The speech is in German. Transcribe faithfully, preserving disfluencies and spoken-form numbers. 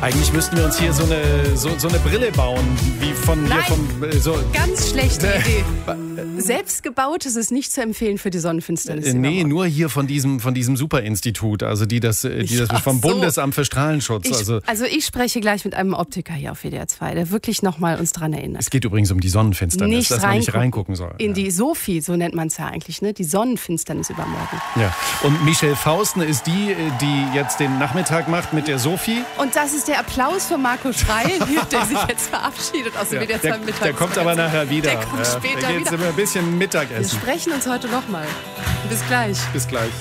Eigentlich müssten wir uns hier so eine, so, so eine Brille bauen, wie von Nein, hier vom... äh, So, ganz schlechte Nee. Idee. Selbstgebautes ist nicht zu empfehlen für die Sonnenfinsternis. Äh, nee, nur hier von diesem, von diesem Superinstitut, also die das, äh, die das Ach vom so. Bundesamt für Strahlenschutz. Ich, Also, also ich spreche gleich mit einem Optiker hier auf W D R zwei, der wirklich nochmal uns dran erinnert. es geht übrigens um die Sonnenfinsternis, Nicht dass man nicht reingucken. reingucken soll. In ja. die Sophie, so nennt man es ja eigentlich, ne? Die Sonnenfinsternis übermorgen. Ja. Und Michelle Fausten ist die, die jetzt den Nachmittag macht mit der Sophie. Und das ist der Applaus für Marco Schreil, der sich jetzt verabschiedet aus dem Ja, W D R zwei der, Mittag. der kommt aber nachher wieder. Der kommt ja, später da geht's wieder. immer ein bisschen Wir Mittagessen. sprechen uns heute nochmal. Bis gleich. Bis gleich.